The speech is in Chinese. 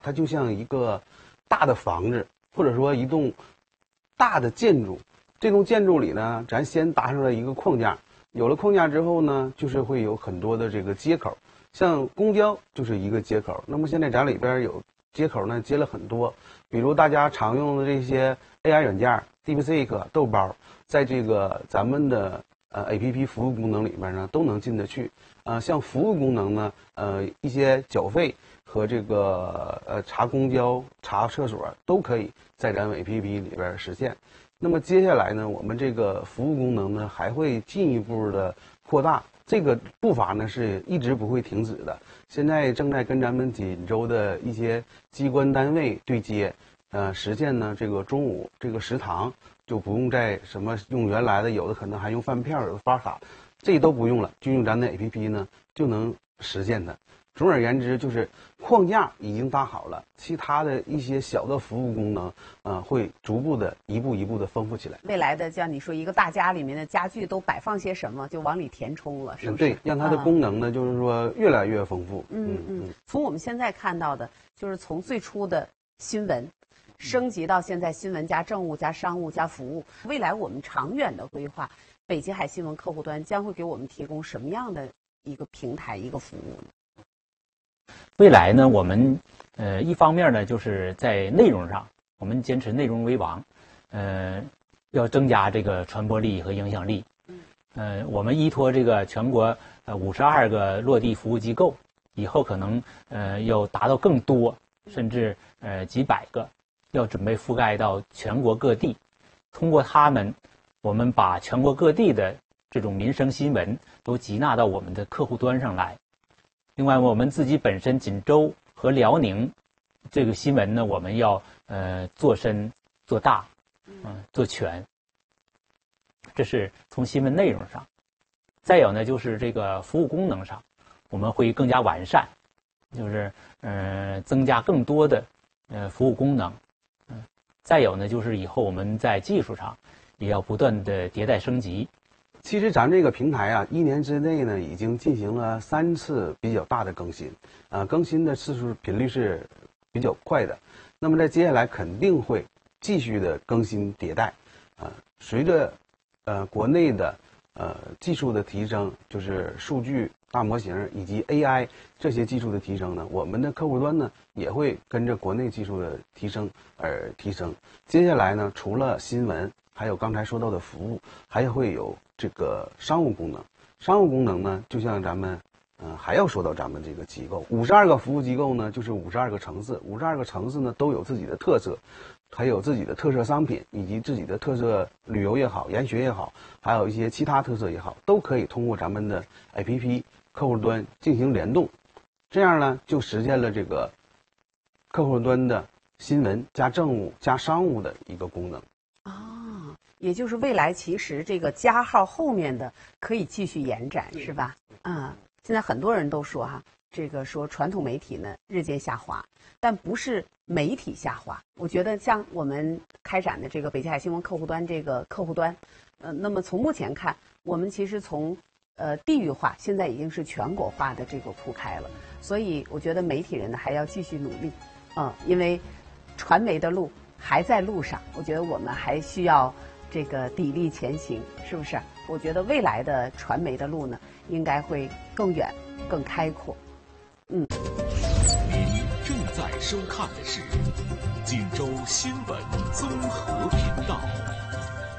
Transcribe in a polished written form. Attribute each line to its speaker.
Speaker 1: 它就像一个大的房子，或者说一栋大的建筑。这栋建筑里呢，咱先搭上了一个框架，有了框架之后呢，就是会有很多的这个接口，像公交就是一个接口。那么现在咱里边有接口呢，接了很多，比如大家常用的这些 AI 软件 DeepSeek、豆包，在这个咱们的APP 服务功能里边呢，都能进得去。像服务功能呢，一些缴费和这个查公交、查厕所都可以在咱们 APP 里边实现。那么接下来呢，我们这个服务功能呢还会进一步的扩大，这个步伐呢是一直不会停止的。现在正在跟咱们锦州的一些机关单位对接，实现呢这个中午这个食堂就不用再什么用原来的，有的可能还用饭票，有的发卡，这都不用了，就用咱的 APP 呢就能实现它。总而言之，就是框架已经搭好了，其他的一些小的服务功能，会逐步的一步一步的丰富起来。
Speaker 2: 未来的像你说一个大家里面的家具都摆放些什么，就往里填充了，是不是？
Speaker 1: 对，让它的功能呢，就是说越来越丰富。
Speaker 2: 从我们现在看到的，就是从最初的新闻，升级到现在新闻加政务加商务加服务，未来我们长远的规划，北极海新闻客户端将会给我们提供什么样的一个平台、一个服务呢？
Speaker 3: 未来呢，我们一方面呢，就是在内容上，我们坚持内容为王，要增加这个传播力和影响力。我们依托这个全国52个落地服务机构，以后可能要达到更多，甚至几百个，要准备覆盖到全国各地。通过他们，我们把全国各地的这种民生新闻都集纳到我们的客户端上来。另外，我们自己本身锦州和辽宁这个新闻呢，我们要做深做大，做全。这是从新闻内容上。再有呢，就是这个服务功能上，我们会更加完善，就是增加更多的服务功能。再有呢，就是以后我们在技术上也要不断的迭代升级。
Speaker 1: 其实咱这个平台啊，1年之内呢，已经进行了3次比较大的更新，更新的次数频率是比较快的。那么在接下来肯定会继续的更新迭代，随着国内的技术的提升，就是数据大模型以及 AI 这些技术的提升呢，我们的客户端呢也会跟着国内技术的提升而提升。接下来呢，除了新闻，还有刚才说到的服务，还会有这个商务功能。商务功能呢，就像咱们还要说到咱们这个机构，52个服务机构呢，就是52个城市，52个城市呢都有自己的特色，还有自己的特色商品，以及自己的特色旅游也好，研学也好，还有一些其他特色也好，都可以通过咱们的 APP 客户端进行联动，这样呢就实现了这个客户端的新闻加政务加商务的一个功能。
Speaker 2: 也就是未来其实这个加号后面的可以继续延展，是吧？现在很多人都说这个说传统媒体呢日渐下滑，但不是媒体下滑。我觉得像我们开展的这个北极海新闻客户端这个客户端，那么从目前看，我们其实从地域化现在已经是全国化的这个铺开了，所以我觉得媒体人呢还要继续努力，因为传媒的路还在路上，我觉得我们还需要这个砥砺前行，是不是？我觉得未来的传媒的路呢，应该会更远、更开阔。
Speaker 4: 您正在收看的是锦州新闻综合评。